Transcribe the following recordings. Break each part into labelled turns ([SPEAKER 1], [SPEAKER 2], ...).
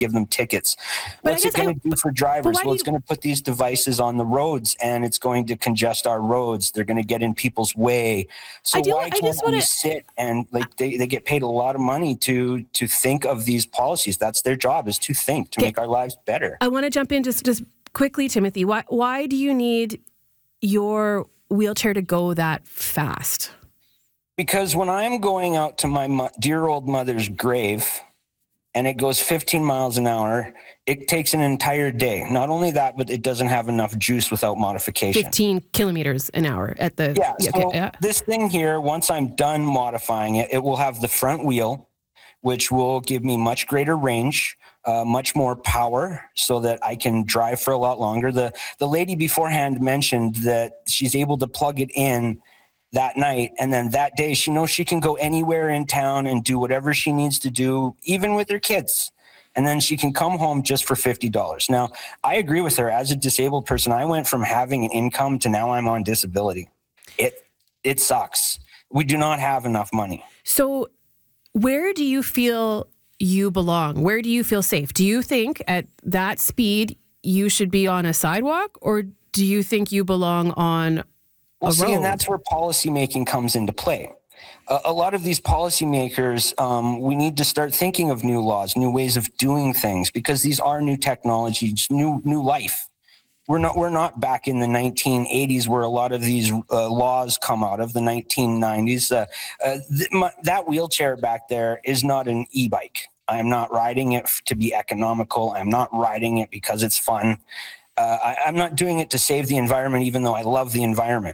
[SPEAKER 1] give them tickets.
[SPEAKER 2] But
[SPEAKER 1] What's it going to do for drivers? Well, it's going to put these devices on the roads, and it's going to congest our roads. They're going to get in people's way. So why can't we sit and like they get paid a lot of money to think of these policies? That's their job, is to think, to make our lives better.
[SPEAKER 2] I want to jump in just quickly, Timothy. Why do you need your wheelchair to go that fast?
[SPEAKER 1] Because when I'm going out to my dear old mother's grave and it goes 15 miles an hour, it takes an entire day. Not only that, but it doesn't have enough juice without modification.
[SPEAKER 2] 15 kilometers an hour at the...
[SPEAKER 1] This thing here, once I'm done modifying it, it will have the front wheel, which will give me much greater range, much more power so that I can drive for a lot longer. The lady beforehand mentioned that she's able to plug it in that night, and then that day she knows she can go anywhere in town and do whatever she needs to do, even with her kids. And then she can come home just for $50. Now, I agree with her. As a disabled person, I went from having an income to now I'm on disability. It sucks. We do not have enough money.
[SPEAKER 2] So where do you feel you belong? Where do you feel safe? Do you think at that speed you should be on a sidewalk, or do you think you belong on a road?
[SPEAKER 1] And that's where policymaking comes into play. A lot of these policymakers, we need to start thinking of new laws, new ways of doing things, because these are new technologies, new life. We're not back in the 1980s where a lot of these laws come out of the 1990s. That wheelchair back there is not an e-bike. I'm not riding it to be economical. I'm not riding it because it's fun. I'm not doing it to save the environment, even though I love the environment.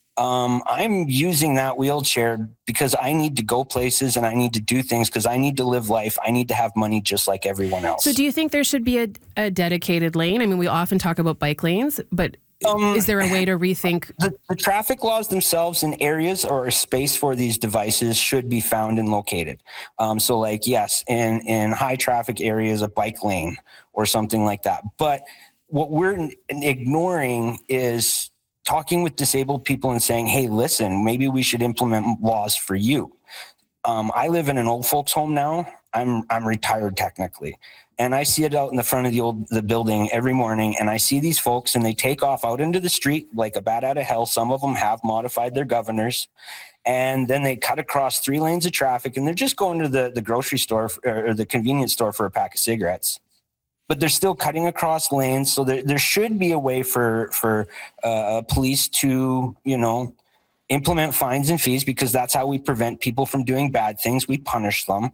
[SPEAKER 1] I'm using that wheelchair because I need to go places and I need to do things because I need to live life. I need to have money just like everyone else.
[SPEAKER 2] So do you think there should be a dedicated lane? I mean, we often talk about bike lanes, but is there a way to rethink?
[SPEAKER 1] The traffic laws themselves in areas or a space for these devices should be found and located. So like, yes, in high traffic areas, a bike lane or something like that. But what we're ignoring is talking with disabled people and saying, hey, listen, maybe we should implement laws for you. I live in an old folks home now. I'm retired technically. And I see it out in the front of the building every morning. And I see these folks and they take off out into the street like a bat out of hell. Some of them have modified their governors. And then they cut across 3 lanes of traffic and they're just going to the grocery store or the convenience store for a pack of cigarettes. But they're still cutting across lanes. So there should be a way for police to, implement fines and fees, because that's how we prevent people from doing bad things. We punish them.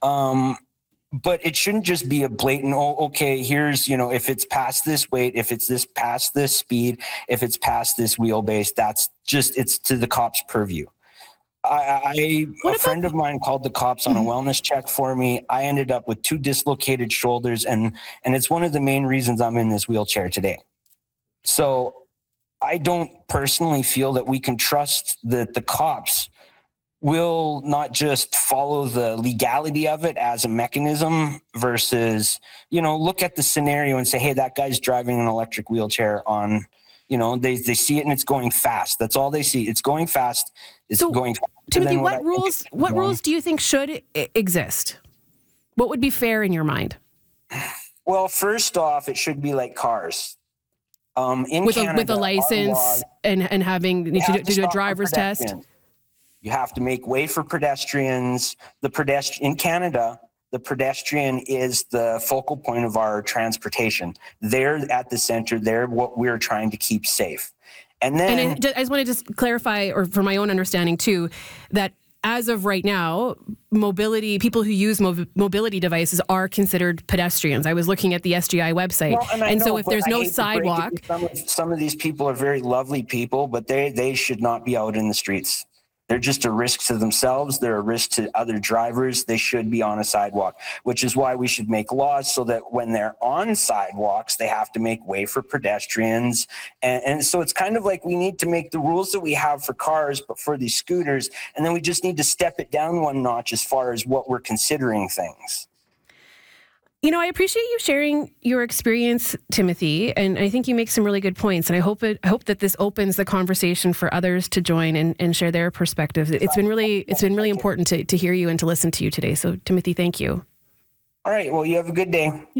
[SPEAKER 1] But it shouldn't just be a blatant, okay, here's, if it's past this weight, if it's past this speed, if it's past this wheelbase, it's to the cops' purview. A friend of mine called the cops on a wellness check for me. I ended up with 2 dislocated shoulders, and it's one of the main reasons I'm in this wheelchair today. So I don't personally feel that we can trust that the cops will not just follow the legality of it as a mechanism versus, look at the scenario and say, hey, that guy's driving an electric wheelchair on, they see it and it's going fast. That's all they see. It's going fast. Going fast.
[SPEAKER 2] Timothy, what rules do you think should exist? What would be fair in your mind?
[SPEAKER 1] Well, first off, it should be like cars. With
[SPEAKER 2] a license and having to do a driver's test.
[SPEAKER 1] You have to make way for pedestrians. In Canada, the pedestrian is the focal point of our transportation. They're at the center. They're what we're trying to keep safe. And then
[SPEAKER 2] I just want to just clarify, or for my own understanding too, that as of right now, people who use mobility devices are considered pedestrians. I was looking at the SGI website. So if there's no sidewalk.
[SPEAKER 1] Some of these people are very lovely people, but they should not be out in the streets. They're just a risk to themselves. They're a risk to other drivers. They should be on a sidewalk, which is why we should make laws so that when they're on sidewalks, they have to make way for pedestrians. And so it's kind of like we need to make the rules that we have for cars, but for these scooters, and then we just need to step it down one notch as far as what we're considering things.
[SPEAKER 2] I appreciate you sharing your experience, Timothy, and I think you make some really good points. And I hope that this opens the conversation for others to join and share their perspectives. It's been really important to hear you and to listen to you today. So, Timothy, thank you.
[SPEAKER 1] All right. Well, you have a good day.